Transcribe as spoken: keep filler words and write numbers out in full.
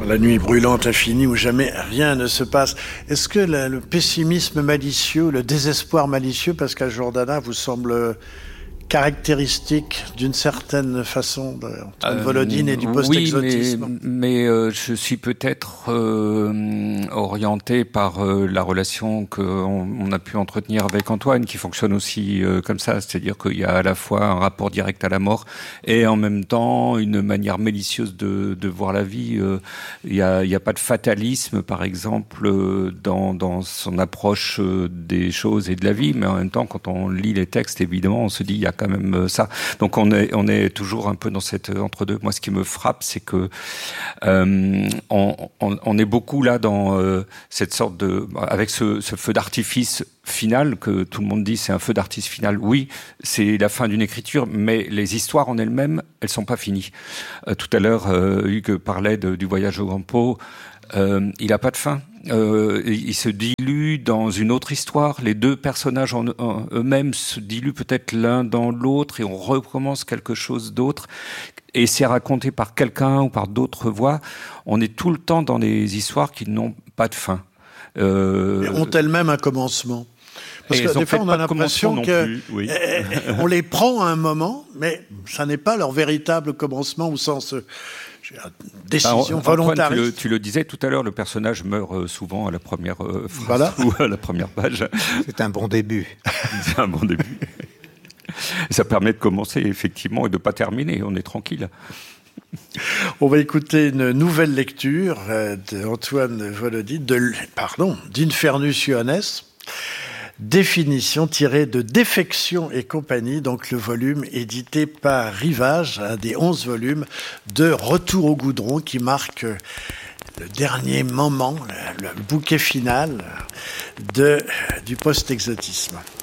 La nuit brûlante infinie où jamais rien ne se passe. Est-ce que le, le pessimisme malicieux, le désespoir malicieux, Pascal Jordana, vous semble caractéristique d'une certaine façon d'Antoine euh, Volodine et du post-exotisme? Oui, mais, mais euh, je suis peut-être euh, orienté par euh, la relation qu'on on a pu entretenir avec Antoine, qui fonctionne aussi euh, comme ça, c'est-à-dire qu'il y a à la fois un rapport direct à la mort et en même temps une manière malicieuse de, de voir la vie. Euh, il y a, il y a pas de fatalisme, par exemple, euh, dans, dans son approche euh, des choses et de la vie, mais en même temps, quand on lit les textes, évidemment, on se dit il y a quand même ça. Donc on est on est toujours un peu dans cette entre-deux. Moi, ce qui me frappe, c'est que euh, on, on, on est beaucoup là dans euh, cette sorte de avec ce, ce feu d'artifice final que tout le monde dit c'est un feu d'artifice final. Oui, c'est la fin d'une écriture, mais les histoires en elles-mêmes, elles sont pas finies. Euh, tout à l'heure, euh, Hugues parlait de, du voyage au Grand Pau. Euh, il a pas de fin. Euh, il se dilue dans une autre histoire. Les deux personnages en, en eux-mêmes se diluent peut-être l'un dans l'autre et on recommence quelque chose d'autre. Et c'est raconté par quelqu'un ou par d'autres voix. On est tout le temps dans des histoires qui n'ont pas de fin. Euh... Ont elles-mêmes un commencement? Parce que des fois, on a l'impression que oui. on les prend à un moment, mais ça n'est pas leur véritable commencement au sens décision bah, volontariste. Tu le, tu le disais tout à l'heure, le personnage meurt souvent à la première euh, phrase voilà. ou à la première page. C'est un bon début. C'est un bon début. Ça permet de commencer effectivement et de ne pas terminer. On est tranquille. On va écouter une nouvelle lecture d'Antoine Volodine, de, pardon, d'Infernus Ioannes. Définition tirée de Défection et compagnie, donc le volume édité par Rivage, un des onze volumes de Retour au goudron qui marque le dernier moment, le, le bouquet final de, du post-exotisme.